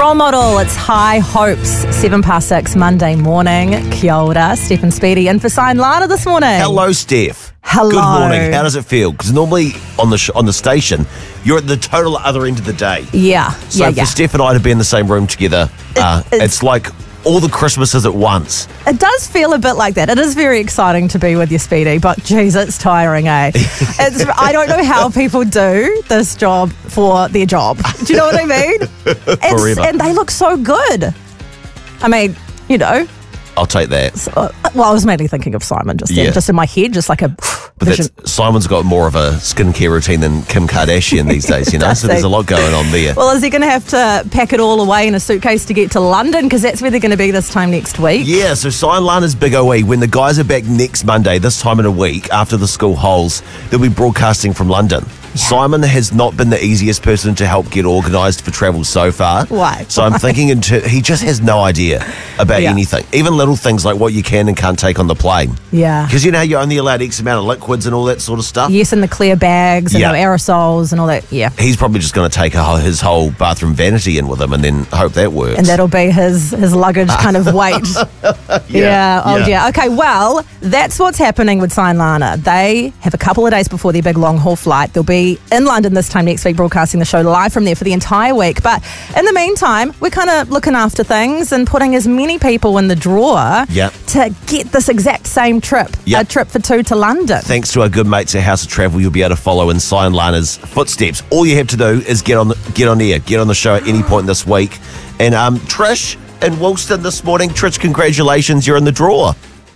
Role model, it's High Hopes, 6:07 Monday morning. Kia ora, Steph and Speedy in for Sign Lana this morning. Hello, Steph. Hello. Good morning. How does it feel? Because normally on the station, you're at the total other end of the day. Yeah, So for Steph and I to be in the same room together, it's like all the Christmases at once. It does feel a bit like that. It is very exciting to be with you, Speedy, but geez, it's tiring, eh? I don't know how people do this job for their job. Do you know what I mean? Forever. And they look so good. I mean, you know. I'll take that. Well, I was mainly thinking of Simon just then, Yeah. just in my head, just like a But vision. Simon's got more of a skincare routine than Kim Kardashian these days, you know? Does So there's he? a lot going on there. Well, is he going to have to pack it all away in a suitcase to get to London? Because that's where they're going to be this time next week. Yeah, so Sign Lana's Big OE, when the guys are back next Monday, this time in a week, after the school holes, they'll be broadcasting from London. Simon has not been the easiest person to help get organised for travel so far. Why? So I'm thinking he just has no idea about Yeah. anything. Even little things like what you can and can't take on the plane. Yeah. Because you know how you're only allowed X amount of liquids and all that sort of stuff? Yes, and the clear bags and Yeah. the aerosols and all that. Yeah. He's probably just going to take his whole bathroom vanity in with him and then hope that works. And that'll be his luggage kind of weight. Yeah. Oh, yeah. dear. Okay, well, that's what's happening with Sign Lana. They have a couple of days before their big long haul flight. They'll be in London this time next week, broadcasting the show live from there for the entire week. But in the meantime, we're kind of looking after things and putting as many people in the drawer Yep. to get this exact same trip, Yep. a trip for two to London. Thanks to our good mates at House of Travel, you'll be able to follow in Sign Lana's footsteps. All you have to do is get on air, get on the show at any point this week. And Trish in Woolston this morning. Trish, congratulations, you're in the drawer.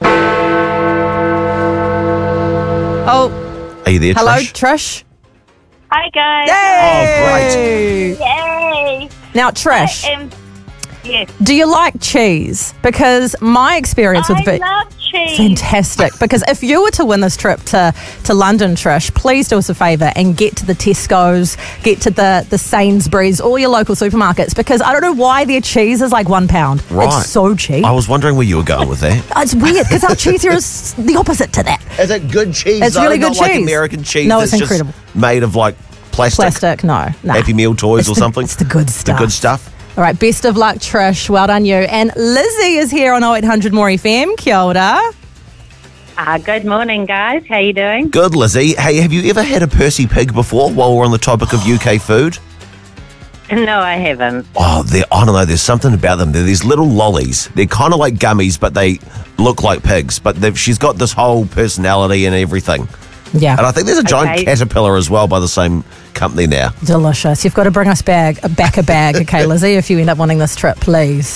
Oh, Are you there, hello, Trish? Trish. Hi guys. Yay! Yay. Now, Trish, Yes. do you like cheese? Because my experience with I love cheese. fantastic. Because if you were to win this trip to London, Trish, please do us a favour and get to the Tesco's, get to the Sainsbury's, all your local supermarkets. Because I don't know why their cheese is like £1. Right. It's so cheap. I was wondering where you were going with that. It's weird because our cheese here is the opposite to that. Is it good cheese? It's really good Not like cheese. American cheese. No, that's it's incredible. Just made of like Plastic, no. Happy Meal toys or something. It's the good stuff. The good stuff. All right, best of luck, Trish. Well done, you. And Lizzie is here on 0800 More FM. Kia ora. Good morning, guys. How you doing? Good, Lizzie. Hey, have you ever had a Percy pig before while we're on the topic of UK food? No, I haven't. Oh, I don't know. There's something about them. They're these little lollies. They're kind of like gummies, but they look like pigs. But she's got this whole personality and everything. Yeah. And I think there's a giant Okay. caterpillar as well by the same company now. Delicious. You've got to bring us back a bag, okay, Lizzie, if you end up wanting this trip, please.